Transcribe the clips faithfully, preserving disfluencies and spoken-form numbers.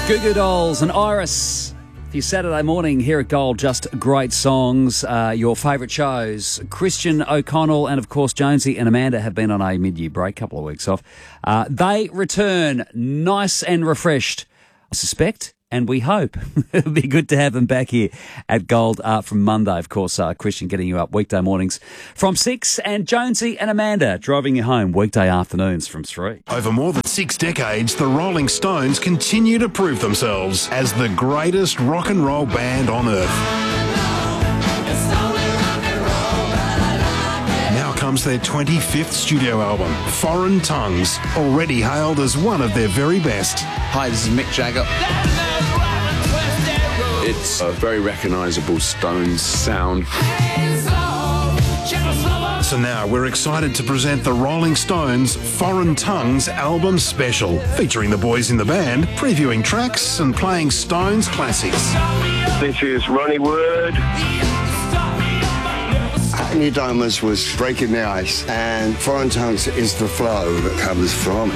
Goo Goo Dolls and Iris. For your Saturday morning here at Gold, just great songs. Uh, your favourite shows. Christian O'Connell and, of course, Jonesy and Amanda have been on a mid-year break, couple of weeks off. Uh, they return nice and refreshed, I suspect, and we hope. It'll be good to have them back here at Gold uh, from Monday. Of course, uh, Christian getting you up weekday mornings from six, and Jonesy and Amanda driving you home weekday afternoons from three. Over more than six decades, the Rolling Stones continue to prove themselves as the greatest rock and roll band on earth. Now comes their twenty-fifth studio album, Foreign Tongues, already hailed as one of their very best. Hi, this is Mick Jagger. It's a very recognisable Stones sound. So now we're excited to present the Rolling Stones Foreign Tongues album special, featuring the boys in the band, previewing tracks and playing Stones classics. This is Ronnie Wood. Hackney Diamonds was breaking the ice, and Foreign Tongues is the flow that comes from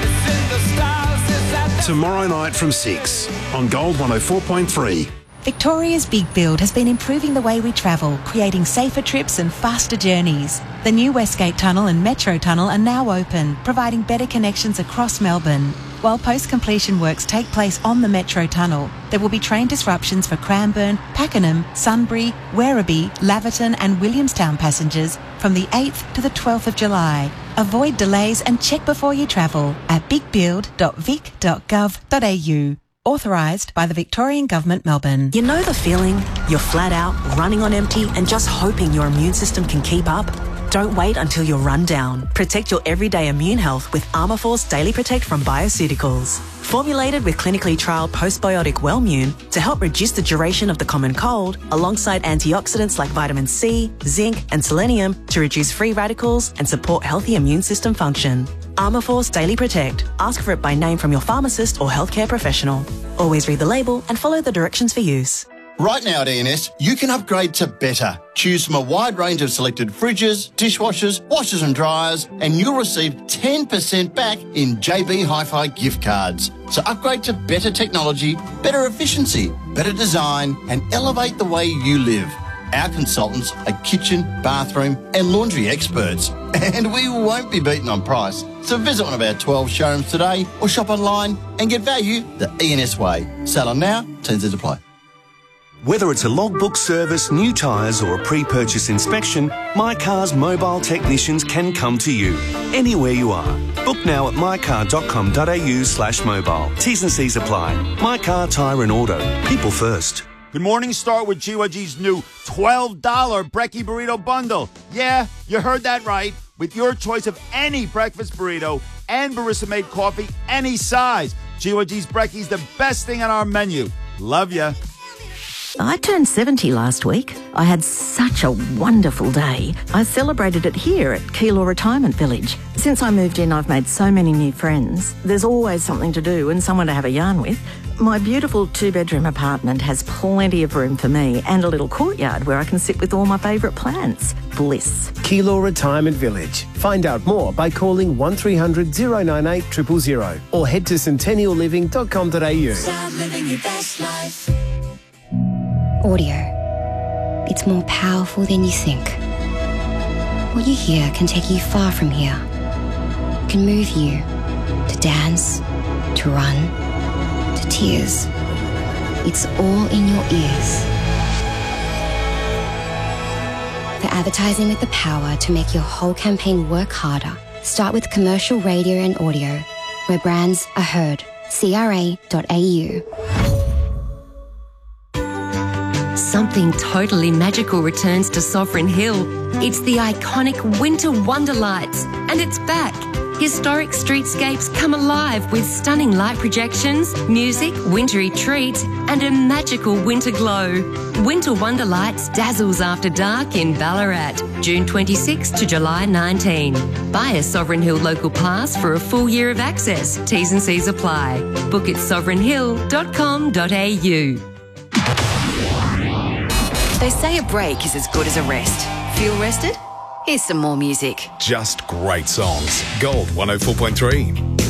it. Tomorrow night from six on Gold one oh four point three. Victoria's Big Build has been improving the way we travel, creating safer trips and faster journeys. The new Westgate Tunnel and Metro Tunnel are now open, providing better connections across Melbourne. While post-completion works take place on the Metro Tunnel, there will be train disruptions for Cranbourne, Pakenham, Sunbury, Werribee, Laverton and Williamstown passengers from the eighth to the twelfth of July. Avoid delays and check before you travel at big build dot vic dot gov dot a u. Authorised by the Victorian Government, Melbourne. You know the feeling? You're flat out, running on empty and just hoping your immune system can keep up? Don't wait until you're run down. Protect your everyday immune health with Armourforce Daily Protect from Bioceuticals. Formulated with clinically trialled postbiotic Wellmune to help reduce the duration of the common cold, alongside antioxidants like vitamin C, zinc and selenium to reduce free radicals and support healthy immune system function. Armourforce Daily Protect. Ask for it by name from your pharmacist or healthcare professional. Always read the label and follow the directions for use. Right now at E N S, you can upgrade to better. Choose from a wide range of selected fridges, dishwashers, washers and dryers, and you'll receive ten percent back in J B Hi-Fi gift cards. So upgrade to better technology, better efficiency, better design, and elevate the way you live. Our consultants are kitchen, bathroom and laundry experts. And we won't be beaten on price. So visit one of our twelve showrooms today or shop online and get value the E N S way. Sell on now, terms and apply. Whether it's a logbook service, new tyres or a pre-purchase inspection, My Car's mobile technicians can come to you, anywhere you are. Book now at my car dot com dot a u slash mobile. T's and C's apply. My Car, Tyre and Auto. People first. Good morning, start with G Y G's new twelve dollar Brekkie Burrito Bundle. Yeah, you heard that right. With your choice of any breakfast burrito and barista-made coffee, any size. G Y G's Brekkie's the best thing on our menu. Love ya. I turned seventy last week. I had such a wonderful day. I celebrated it here at Keilor Retirement Village. Since I moved in, I've made so many new friends. There's always something to do and someone to have a yarn with. My beautiful two-bedroom apartment has plenty of room for me and a little courtyard where I can sit with all my favourite plants. Bliss. Keilor Retirement Village. Find out more by calling one three hundred oh nine eight zero zero zero or head to centennial living dot com dot a u. Start living your best life. Audio. It's more powerful than you think. What you hear can take you far from here. It can move you to dance, to run, to tears. It's all in your ears. For advertising with the power to make your whole campaign work harder, start with commercial radio and audio, where brands are heard. C R A dot A U. Something totally magical returns to Sovereign Hill. It's the iconic Winter Wonder Lights, and it's back. Historic streetscapes come alive with stunning light projections, music, wintry treats, and a magical winter glow. Winter Wonder Lights dazzles after dark in Ballarat, June twenty-sixth to July nineteenth. Buy a Sovereign Hill local pass for a full year of access. T's and C's apply. Book at sovereign hill dot com dot a u. They say a break is as good as a rest. Feel rested? Here's some more music. Just great songs. Gold one oh four point three.